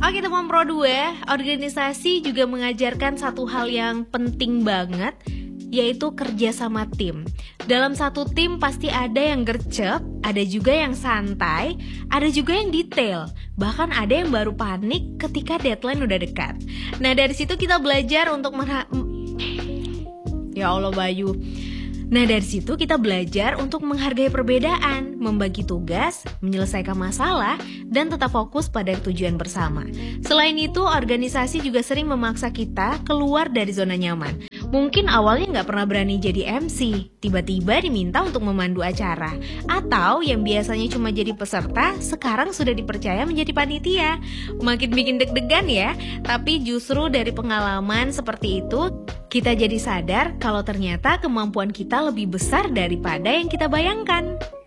Oke teman Pro 2, organisasi juga mengajarkan satu hal yang penting banget, yaitu kerja sama tim. Dalam satu tim pasti ada yang gercep, ada juga yang santai, ada juga yang detail. Bahkan ada yang baru panik ketika deadline udah dekat. Nah dari situ kita belajar untuk Ya Allah Bayu. Nah dari situ kita belajar untuk menghargai perbedaan, membagi tugas, menyelesaikan masalah, dan tetap fokus pada tujuan bersama. Selain itu, organisasi juga sering memaksa kita keluar dari zona nyaman. Mungkin awalnya nggak pernah berani jadi MC, tiba-tiba diminta untuk memandu acara. Atau yang biasanya cuma jadi peserta, sekarang sudah dipercaya menjadi panitia. Makin bikin deg-degan ya, tapi justru dari pengalaman seperti itu, kita jadi sadar kalau ternyata kemampuan kita lebih besar daripada yang kita bayangkan.